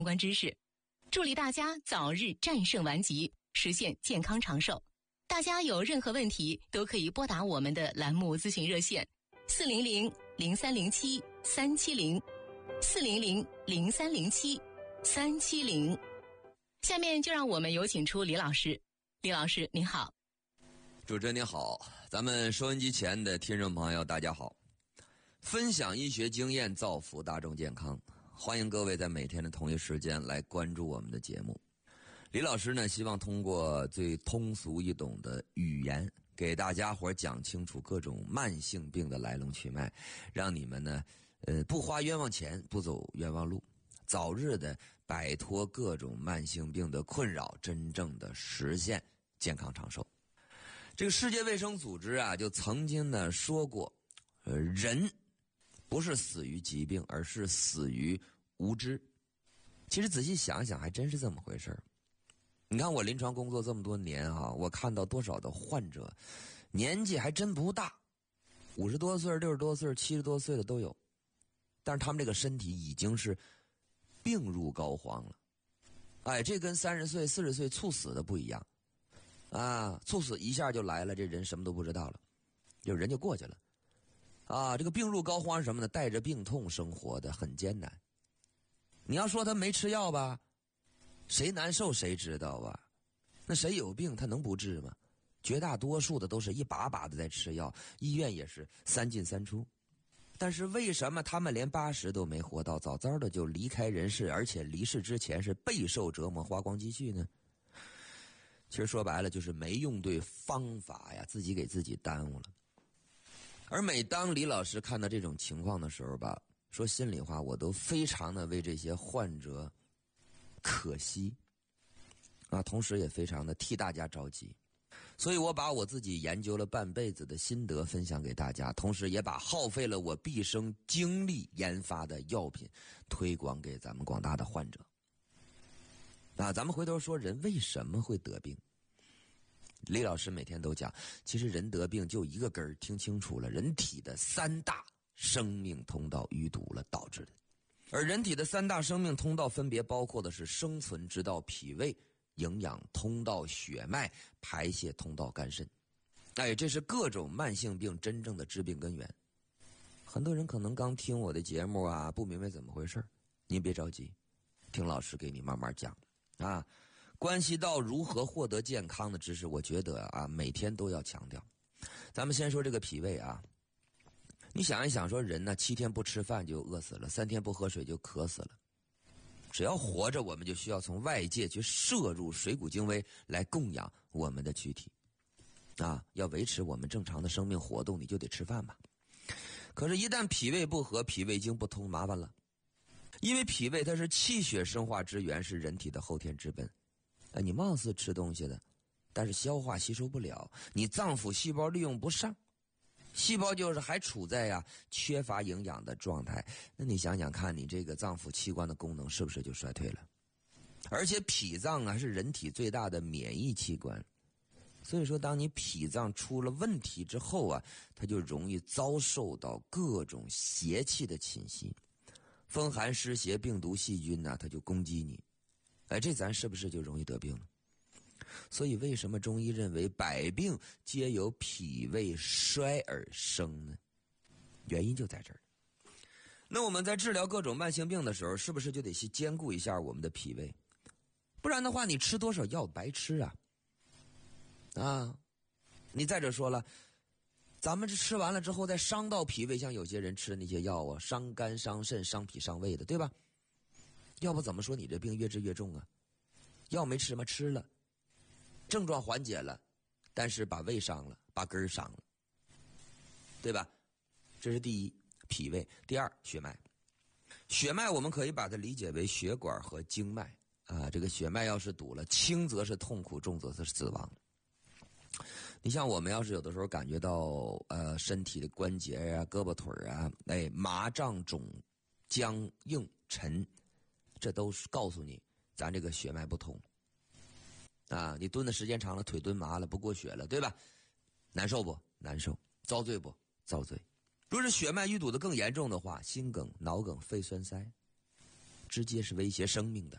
关知识，助力大家早日战胜顽疾，实现健康长寿。大家有任何问题都可以拨打我们的栏目咨询热线400-0307-370，400-0307-370。下面就让我们有请出李老师。李老师您好。 主持人您好，咱们收音机前的听众朋友大家好，分享医学经验，造福大众健康，欢迎各位在每天的同一时间来关注我们的节目。李老师呢，希望通过最通俗易懂的语言，给大家伙讲清楚各种慢性病的来龙去脉，让你们呢，不花冤枉钱，不走冤枉路，早日的摆脱各种慢性病的困扰，真正的实现健康长寿。这个世界卫生组织啊，就曾经呢说过，人不是死于疾病，而是死于无知。其实仔细想想，还真是这么回事儿。你看我临床工作这么多年啊，我看到多少的患者，年纪还真不大，50多岁、60多岁、70多岁的都有，但是他们这个身体已经是病入膏肓了。哎，这跟30岁、40岁猝死的不一样啊，猝死一下就来了，这人什么都不知道了，就人就过去了。啊，这个病入膏肓是什么呢？带着病痛生活的很艰难。你要说他没吃药吧，谁难受谁知道啊？那谁有病他能不治吗？绝大多数的都是一把把的在吃药，医院也是3进3出。但是为什么他们连80都没活到，早早的就离开人世，而且离世之前是备受折磨，花光积蓄呢？其实说白了就是没用对方法呀，自己给自己耽误了。而每当李老师看到这种情况的时候吧，说心里话，我都非常的为这些患者可惜啊，同时也非常的替大家着急。所以我把我自己研究了半辈子的心得分享给大家，同时也把耗费了我毕生精力研发的药品推广给咱们广大的患者。啊，咱们回头说人为什么会得病。李老师每天都讲，其实人得病就一个根儿，听清楚了，人体的3大生命通道淤堵了导致的。而人体的3大生命通道分别包括的是生存之道脾胃、营养通道血脉、排泄通道肝肾。哎，这是各种慢性病真正的致病根源。很多人可能刚听我的节目啊，不明白怎么回事，您别着急，听老师给你慢慢讲啊。关系到如何获得健康的知识，我觉得啊，每天都要强调。咱们先说这个脾胃啊，你想一想，说人呢7天不吃饭就饿死了，3天不喝水就渴死了。只要活着，我们就需要从外界去摄入水谷精微来供养我们的躯体啊，要维持我们正常的生命活动，你就得吃饭嘛。可是，一旦脾胃不和，脾胃经不通，麻烦了。因为脾胃它是气血生化之源，是人体的后天之本。你貌似吃东西的，但是消化吸收不了，你脏腑细胞利用不上，细胞就是还处在缺乏营养的状态。那你想想看，你这个脏腑器官的功能是不是就衰退了？而且脾脏是人体最大的免疫器官，所以说当你脾脏出了问题之后它就容易遭受到各种邪气的侵袭，风寒湿邪病毒细菌它就攻击你。这咱是不是就容易得病了？所以为什么中医认为百病皆由脾胃衰而生呢？原因就在这儿。那我们在治疗各种慢性病的时候，是不是就得去兼顾一下我们的脾胃？不然的话，你吃多少药白吃啊！你再者说了，咱们这吃完了之后再伤到脾胃，像有些人吃那些药伤肝伤肾伤脾伤胃的，对吧？要不怎么说你这病越治越重啊？药没吃吗？吃了，症状缓解了，但是把胃伤了，把根儿伤了，对吧？这是第一，脾胃。第二，血脉。血脉我们可以把它理解为血管和经脉啊。这个血脉要是堵了，轻则是痛苦，重则是死亡。你像我们要是有的时候感觉到身体的关节胳膊腿麻胀肿僵硬沉，这都是告诉你咱这个血脉不通啊。你蹲的时间长了，腿蹲麻了，不过血了，对吧？难受不？难受。遭罪不？遭罪。若是血脉淤堵的更严重的话，心梗、脑梗、肺栓塞， 直接是威胁生命的。